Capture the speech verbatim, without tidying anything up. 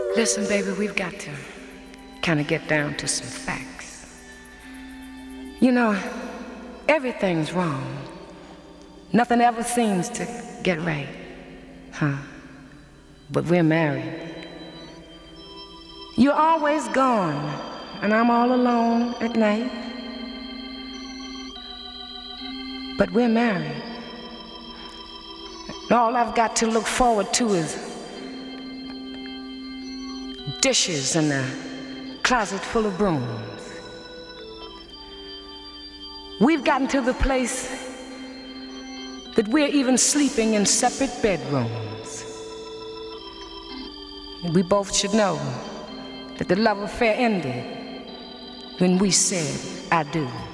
Listen, baby, we've got to kind of get down to some facts. You know, everything's wrong. Nothing ever seems to get right, huh? But we're married. You're always gone, and I'm all alone at night. But we're married. And all I've got to look forward to is dishes and a closet full of brooms. We've gotten to the place that we're even sleeping in separate bedrooms. We both should know that the love affair ended when we said, I do.